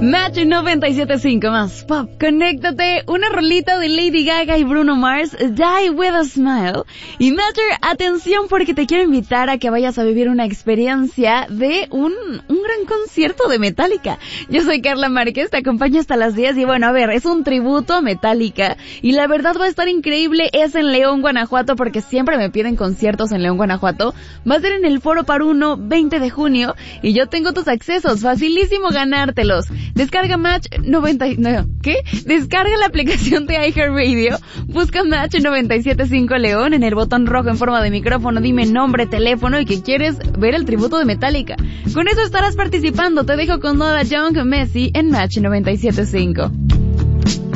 Match 97.5 más pop. Conéctate, una rolita de Lady Gaga y Bruno Mars, Die With A Smile. Y Matcher, atención porque te quiero invitar a que vayas a vivir una experiencia de un gran concierto de Metallica. Yo soy Carla Márquez, te acompaño hasta las 10 y bueno, a ver, es un tributo a Metallica y la verdad va a estar increíble. Es en León, Guanajuato, porque siempre me piden conciertos en León, Guanajuato. Va a ser en el Foro Paruno, 20 de junio y yo tengo tus accesos, facilísimo ganártelos. Descarga Match 99, ¿qué? Descarga la aplicación de iHeartRadio, busca Match 97.5 León en el botón rojo en forma de micrófono, dime nombre, teléfono y que quieres ver el tributo de Metallica. Con eso estarás participando. Te dejo con Noah Young, Messi en Match 97.5.